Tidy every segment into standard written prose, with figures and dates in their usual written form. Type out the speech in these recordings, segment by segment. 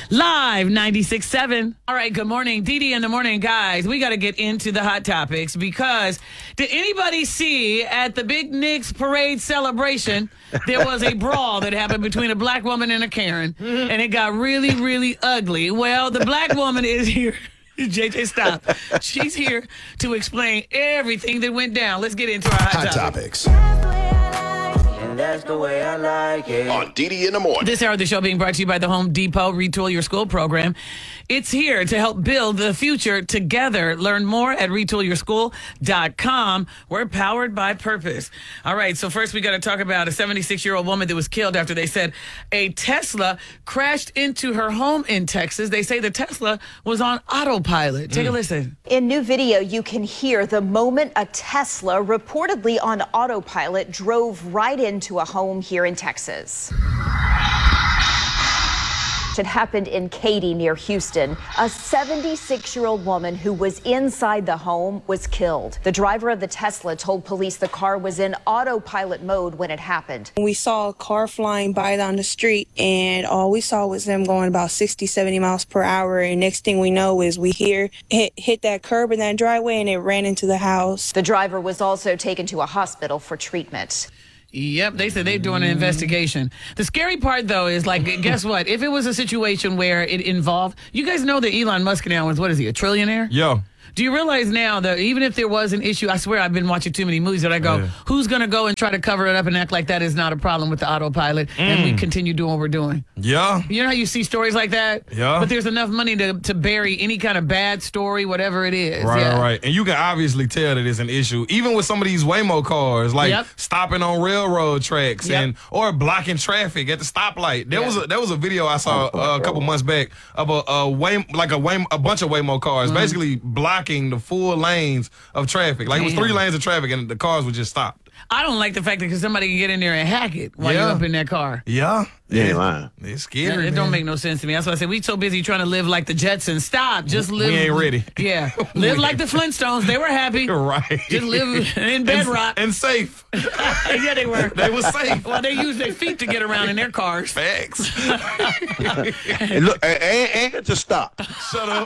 Live 96.7. All right, good morning. Dee in the morning, guys. We got to get into the hot topics because did anybody see at the Big Knicks parade celebration, there was a brawl that happened between a black woman and a Karen, and it got really, really ugly. Well, the black woman is here. JJ, stop. She's here to explain everything that went down. Let's get into our hot topics. That's the way I like it. On Dee in the morning. This hour of the show being brought to you by the Home Depot Retool Your School program. It's here to help build the future together. Learn more at retoolyourschool.com. We're powered by purpose. All right, so first we got to talk about a 76-year-old woman that was killed after they said a Tesla crashed into her home in Texas. They say the Tesla was on autopilot. Take a listen. In new video, you can hear the moment a Tesla, reportedly on autopilot, drove right into a home here in Texas. It happened in Katy near Houston. A 76-year-old woman who was inside the home was killed. The driver of the Tesla told police the car was in autopilot mode when it happened. We saw a car flying by down the street, and all we saw was them going about 60, 70 miles per hour. And next thing we know is we hear hit that curb in that driveway, and it ran into the house. The driver was also taken to a hospital for treatment. Yep, they said they're doing an investigation. The scary part, though, is like, guess what? If it was a situation where it involved, you guys know that Elon Musk now is, what is he, a trillionaire? Yeah. Do you realize now that even if there was an issue, I swear I've been watching too many movies that I go, who's going to go and try to cover it up and act like that is not a problem with the autopilot and we continue doing what we're doing? Yeah. You know how you see stories like that? Yeah. But there's enough money to bury any kind of bad story, whatever it is. Right. And you can obviously tell that it's an issue, even with some of these Waymo cars, like stopping on railroad tracks or blocking traffic at the stoplight. There was a video I saw a couple months back of a bunch of Waymo cars basically blocking the full lanes of traffic. Like it was 3 lanes of traffic and the cars would just stop. I don't like the fact that somebody can get in there and hack it while you're up in that car. Yeah. You ain't lying. It's scary. It don't make no sense to me. That's why I said we so busy trying to live like the Jetsons. Stop. Just live. We ain't ready. Yeah. Live like the Flintstones. They were happy. Right. Just live in bedrock. And safe. Yeah, they were. They were safe. Well, they used their feet to get around in their cars. Facts. Hey, look, and to stop. Shut up.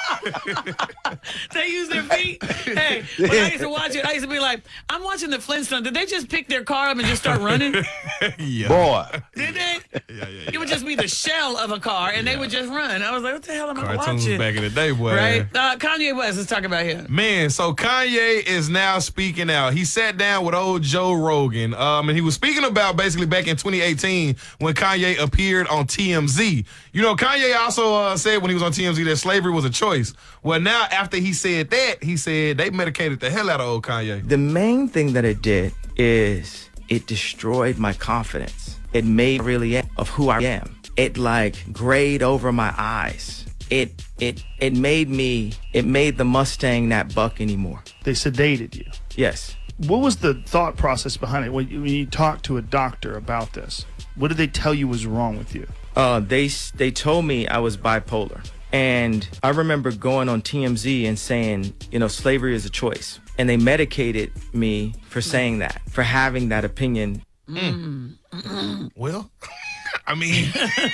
They use their feet. Hey, when I used to watch it, I used to be like, I'm watching the Flintstones. Did they just pick their car up and just start running? Yeah. Boy. Did they? Yeah. It would just be the shell of a car, and they would just run. I was like, what the hell am I Cartoons watching? back in the day, boy. Right? Kanye West, let's talk about him. Man, so Kanye is now speaking out. He sat down with old Joe Rogan, and he was speaking about basically back in 2018 when Kanye appeared on TMZ. You know, Kanye also said when he was on TMZ that slavery was a choice. Well, now after he said that, he said they medicated the hell out of old Kanye. The main thing that it did is it destroyed my confidence. It made me really of who I am. It like grayed over my eyes. It made the Mustang not buck anymore. They sedated you. Yes. What was the thought process behind it when you talked to a doctor about this? What did they tell you was wrong with you? They told me I was bipolar. And I remember going on TMZ and saying, you know, slavery is a choice. And they medicated me for saying that, for having that opinion. Well, I mean,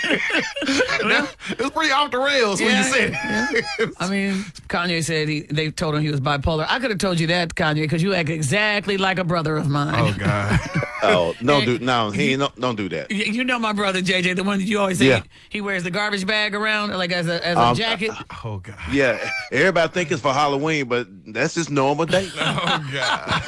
it's pretty off the rails when you said it. I mean, Kanye said they told him he was bipolar. I could have told you that, Kanye, because you act exactly like a brother of mine. Oh, God. Oh, don't do that. You know my brother, JJ, the one that you always say he wears the garbage bag around like as a jacket. Oh, God. Yeah, everybody think it's for Halloween, but that's just normal day. Oh, God.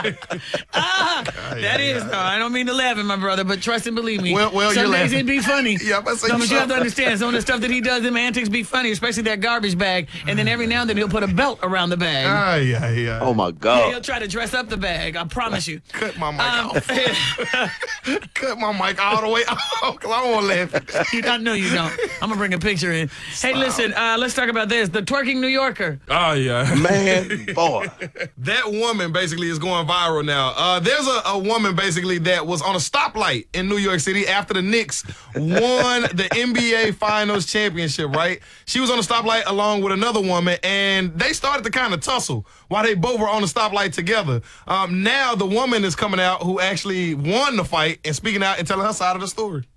That is, though. I don't mean to laugh at my brother, but trust and believe me. Well, some you're days laughing. it'd be funny. Yeah, I'm about to say But you have to understand, some of the stuff that he does, them antics be funny, especially that garbage bag. And then every now and then he'll put a belt around the bag. Yeah. Oh, my Yeah, God. he'll try to dress up the bag. I promise you. Cut my mic off. Cut my mic all the way off because I don't want to laugh. I know you don't. I'm going to bring a picture in. Hey, listen, let's talk about this. The twerking New Yorker. Oh, yeah. Man, boy. That woman basically is going viral now. There's a woman basically that was on a stoplight in New York City after the Knicks won the NBA Finals championship, right? She was on a stoplight along with another woman, and they started to kind of tussle while they both were on the stoplight together. Now the woman is coming out who actually won the fight and speaking out and telling her side of the story.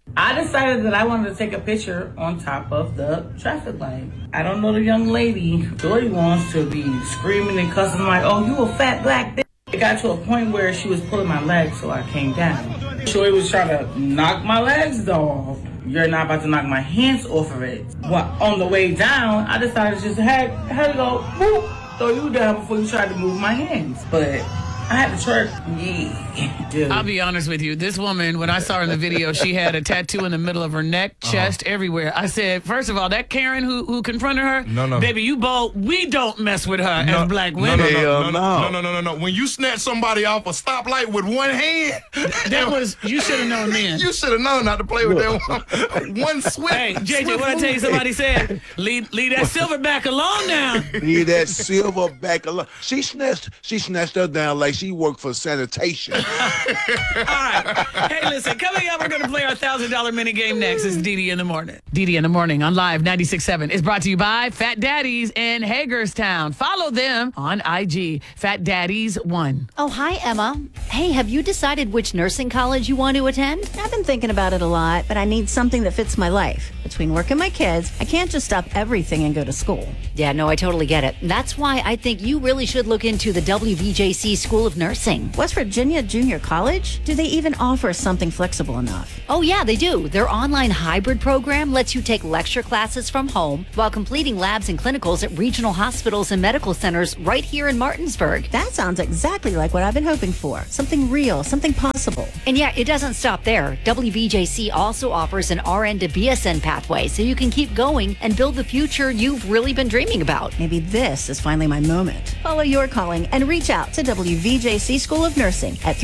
I decided that I wanted to take a picture on top of the traffic light. I don't know the young lady. Shorty wants to be screaming and cussing like, oh, you a fat black bitch. It got to a point where she was pulling my legs, so I came down. Shorty was trying to knock my legs off. You're not about to knock my hands off of it. Well, on the way down, I decided to just had to go, whoop, throw you down before you tried to move my hands. But I had to twerk. Yeah. Dude. I'll be honest with you. This woman, when I saw her in the video, she had a tattoo in the middle of her neck, chest, everywhere. I said, first of all, that Karen who confronted her, no. Baby, you bold. We don't mess with her as black women. No. When you snatch somebody off a stoplight with one hand, you should have known then. You should have known not to play with that one swift. Hey, JJ, what I tell you, somebody said, leave that silverback alone now. Leave that silverback alone. She snatched her down like she worked for sanitation. All right. Hey, listen, coming up, we're going to play our $1,000 mini game next. It's Didi in the Morning. Didi in the Morning on Live 96.7 is brought to you by Fat Daddies in Hagerstown. Follow them on IG, Fat Daddies 1. Oh, hi, Emma. Hey, have you decided which nursing college you want to attend? I've been thinking about it a lot, but I need something that fits my life. Between work and my kids, I can't just stop everything and go to school. Yeah, no, I totally get it. That's why I think you really should look into the WVJC School of Nursing. West Virginia Junior College? Do they even offer something flexible enough? Oh, yeah, they do. Their online hybrid program lets you take lecture classes from home while completing labs and clinicals at regional hospitals and medical centers right here in Martinsburg. That sounds exactly like what I've been hoping for. Something real, something possible. And yeah, it doesn't stop there. WVJC also offers an RN to BSN pathway so you can keep going and build the future you've really been dreaming about. Maybe this is finally my moment. Follow your calling and reach out to WVJC School of Nursing at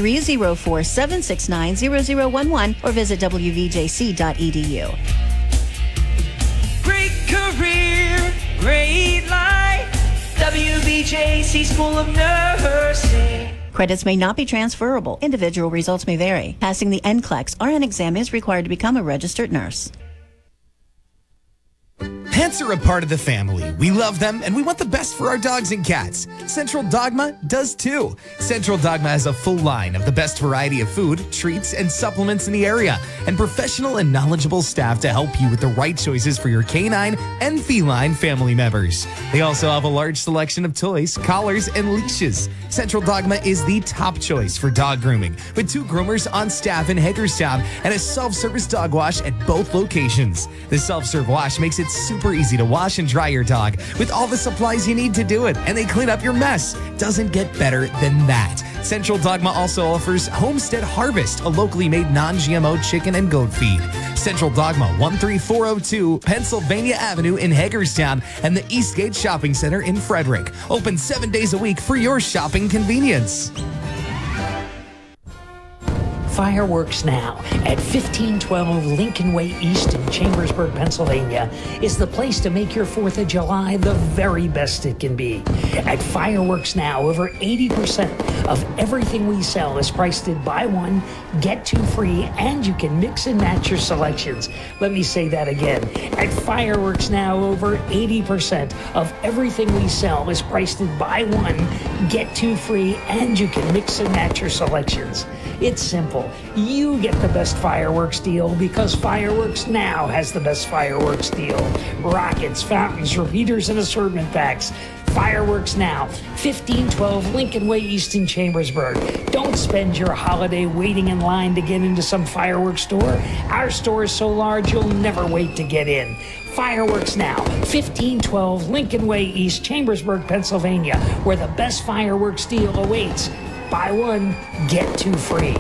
304-769-0011 or visit wvjc.edu. Great career, great life. WVJC School of Nursing. Credits may not be transferable. Individual results may vary. Passing the NCLEX RN exam is required to become a registered nurse. Pets are a part of the family. We love them, and we want the best for our dogs and cats. Central Dogma does too. Central Dogma has a full line of the best variety of food, treats, and supplements in the area, and professional and knowledgeable staff to help you with the right choices for your canine and feline family members. They also have a large selection of toys, collars, and leashes. Central Dogma is the top choice for dog grooming, with 2 groomers on staff in Hagerstown and a self-service dog wash at both locations. The self-serve wash makes it super easy to wash and dry your dog with all the supplies you need to do it, and they clean up your mess. Doesn't get better than that. Central Dogma also offers Homestead Harvest, a locally made non-GMO chicken and goat feed. Central Dogma, 13402 Pennsylvania Avenue in Hagerstown, and the Eastgate Shopping Center in Frederick. Open 7 days a week for your shopping convenience. Fireworks Now at 1512 Lincoln Way East in Chambersburg, Pennsylvania is the place to make your 4th of July the very best it can be. At Fireworks Now, over 80% of everything we sell is priced at buy one, get 2 free, and you can mix and match your selections. Let me say that again. At Fireworks Now, over 80% of everything we sell is priced at buy one, get 2 free, and you can mix and match your selections. It's simple. You get the best fireworks deal because Fireworks Now has the best fireworks deal. Rockets, fountains, repeaters, and assortment packs. Fireworks Now, 1512 Lincoln Way East in Chambersburg. Don't spend your holiday waiting in line to get into some fireworks store. Our store is so large you'll never wait to get in. Fireworks Now, 1512 Lincoln Way East, Chambersburg, Pennsylvania, where the best fireworks deal awaits. Buy one, get 2 free.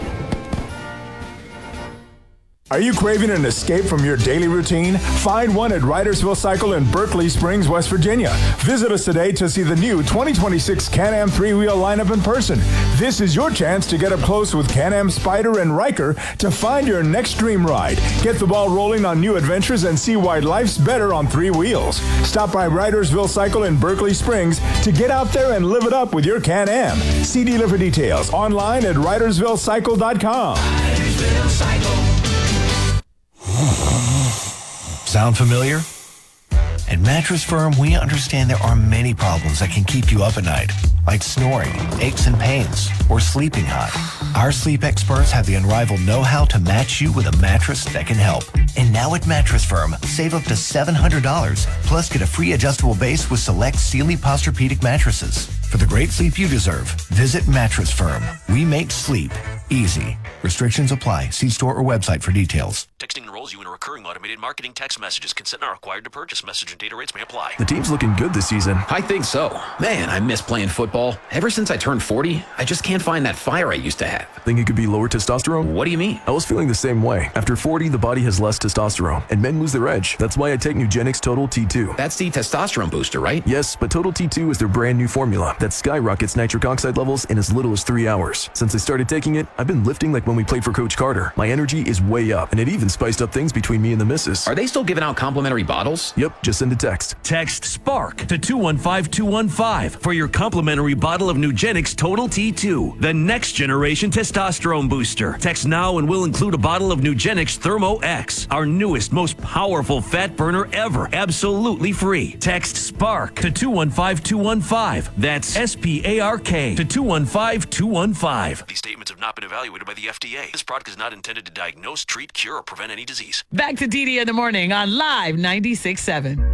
Are you craving an escape from your daily routine? Find one at Ridersville Cycle in Berkeley Springs, West Virginia. Visit us today to see the new 2026 Can-Am 3-wheel lineup in person. This is your chance to get up close with Can-Am Spyder and Ryker to find your next dream ride. Get the ball rolling on new adventures and see why life's better on 3 wheels. Stop by Ridersville Cycle in Berkeley Springs to get out there and live it up with your Can-Am. See dealer for details online at RidersvilleCycle.com. Ridersville Cycle. Sound familiar? At Mattress Firm, we understand there are many problems that can keep you up at night, like snoring, aches and pains, or sleeping hot. Our sleep experts have the unrivaled know-how to match you with a mattress that can help. And now at Mattress Firm, save up to $700, plus get a free adjustable base with select Sealy Posturepedic mattresses. For the great sleep you deserve, visit Mattress Firm. We make sleep easy. Restrictions apply. See store or website for details. Texting enrolls you in a recurring automated marketing text messages. Consent not required to purchase. Message and data rates may apply. The team's looking good this season. I think so. Man, I miss playing football. Ever since I turned 40, I just can't find that fire I used to have. Think it could be lower testosterone? What do you mean? I was feeling the same way. After 40, the body has less testosterone, and men lose their edge. That's why I take Nugenix Total T2. That's the testosterone booster, right? Yes, but Total T2 is their brand new formula that skyrockets nitric oxide levels in as little as 3 hours. Since I started taking it, I've been lifting like when we played for Coach Carter. My energy is way up, and it even spiced up things between me and the missus. Are they still giving out complimentary bottles? Yep, just send a text. Text SPARK to 215215 for your complimentary bottle of Nugenix Total T2, the next generation testosterone booster. Text now and we'll include a bottle of Nugenix Thermo X, our newest, most powerful fat burner ever, absolutely free. Text SPARK to 215215. That's SPARK to 215215. These statements have not been evaluated by the FDA. This product is not intended to diagnose, treat, cure, or prevent any disease. Back to Didi in the morning on Live 96.7.